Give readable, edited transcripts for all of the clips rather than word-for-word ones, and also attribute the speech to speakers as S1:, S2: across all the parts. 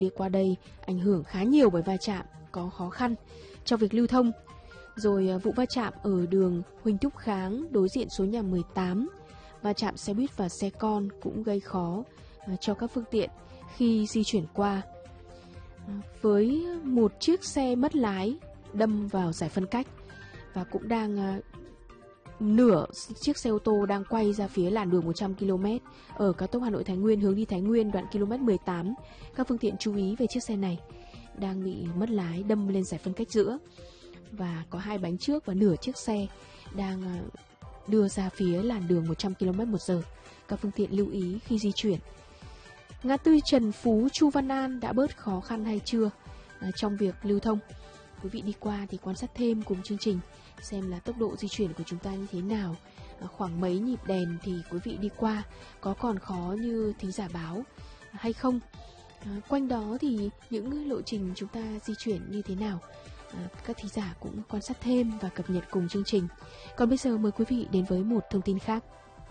S1: đi qua đây ảnh hưởng khá nhiều bởi va chạm, có khó khăn trong việc lưu thông. Rồi vụ va chạm ở đường Huỳnh Thúc Kháng đối diện số nhà 18, va chạm xe buýt và xe con cũng gây khó cho các phương tiện khi di chuyển qua. Với một chiếc xe mất lái đâm vào giải phân cách và cũng đang nửa chiếc xe ô tô đang quay ra phía làn đường 100 km ở cao tốc Hà Nội Thái Nguyên hướng đi Thái Nguyên đoạn km 18. Các phương tiện chú ý về chiếc xe này đang bị mất lái đâm lên giải phân cách giữa và có hai bánh trước và nửa chiếc xe đang đưa ra phía làn đường 100 km/h. Các phương tiện lưu ý khi di chuyển. Ngã tư Trần Phú, Chu Văn An đã bớt khó khăn hay chưa trong việc lưu thông? Quý vị đi qua thì quan sát thêm cùng chương trình xem là tốc độ di chuyển của chúng ta như thế nào, khoảng mấy nhịp đèn thì quý vị đi qua có còn khó như thính giả báo hay không. Quanh đó thì những lộ trình chúng ta di chuyển như thế nào, các thính giả cũng quan sát thêm và cập nhật cùng chương trình. Còn bây giờ mời quý vị đến với một thông tin khác.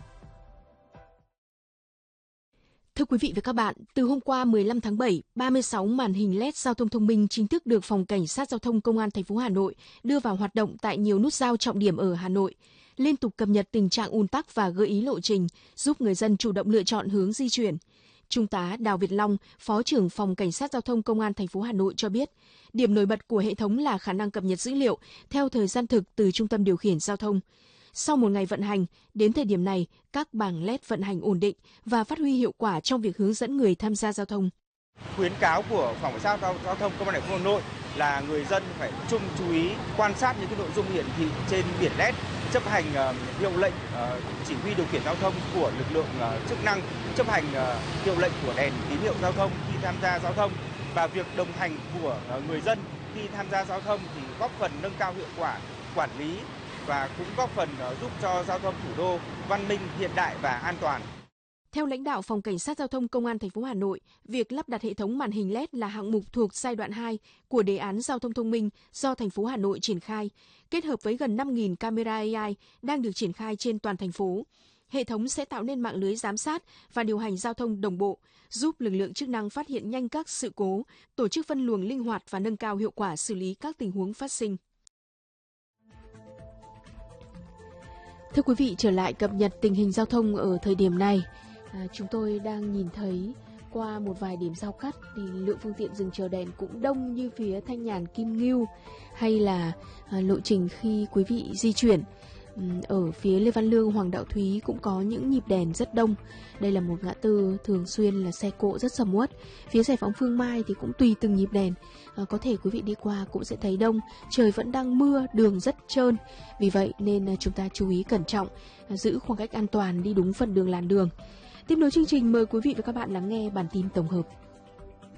S1: Thưa quý vị và các bạn, từ hôm qua 15 tháng 7, 36 màn hình LED giao thông thông minh chính thức được Phòng Cảnh sát Giao thông Công an thành phố Hà Nội đưa vào hoạt động tại nhiều nút giao trọng điểm ở Hà Nội, liên tục cập nhật tình trạng ùn tắc và gợi ý lộ trình, giúp người dân chủ động lựa chọn hướng di chuyển. Trung tá Đào Việt Long, Phó trưởng Phòng Cảnh sát Giao thông Công an thành phố Hà Nội cho biết, điểm nổi bật của hệ thống là khả năng cập nhật dữ liệu theo thời gian thực từ Trung tâm điều khiển giao thông. Sau một ngày vận hành, đến thời điểm này, các bảng LED vận hành ổn định và phát huy hiệu quả trong việc hướng dẫn người tham gia giao thông.
S2: Khuyến cáo của Phòng Cảnh sát Giao thông Công an thành phố Hà Nội là người dân phải tập trung chú ý quan sát những cái nội dung hiển thị trên biển LED, chấp hành hiệu lệnh chỉ huy điều khiển giao thông của lực lượng chức năng, chấp hành hiệu lệnh của đèn tín hiệu giao thông khi tham gia giao thông, và việc đồng hành của người dân khi tham gia giao thông thì góp phần nâng cao hiệu quả quản lý và cũng góp phần giúp cho giao thông thủ đô văn minh, hiện đại và an toàn.
S1: Theo lãnh đạo Phòng Cảnh sát Giao thông Công an thành phố Hà Nội, việc lắp đặt hệ thống màn hình LED là hạng mục thuộc giai đoạn 2 của đề án giao thông thông minh do thành phố Hà Nội triển khai, kết hợp với gần 5.000 camera AI đang được triển khai trên toàn thành phố. Hệ thống sẽ tạo nên mạng lưới giám sát và điều hành giao thông đồng bộ, giúp lực lượng chức năng phát hiện nhanh các sự cố, tổ chức phân luồng linh hoạt và nâng cao hiệu quả xử lý các tình huống phát sinh. Thưa quý vị, trở lại cập nhật tình hình giao thông ở thời điểm này, chúng tôi đang nhìn thấy qua một vài điểm giao cắt thì lượng phương tiện dừng chờ đèn cũng đông như phía Thanh Nhàn Kim Ngưu, hay là lộ trình khi quý vị di chuyển ở phía Lê Văn Lương, Hoàng Đạo Thúy cũng có những nhịp đèn rất đông. Đây là một ngã tư thường xuyên là xe cộ rất sầm uất. Phía Giải phóng Phương Mai thì cũng tùy từng nhịp đèn, có thể quý vị đi qua cũng sẽ thấy đông. Trời vẫn đang mưa, đường rất trơn, vì vậy nên chúng ta chú ý cẩn trọng, giữ khoảng cách an toàn, đi đúng phần đường làn đường. Tiếp nối chương trình, mời quý vị và các bạn lắng nghe bản tin tổng hợp.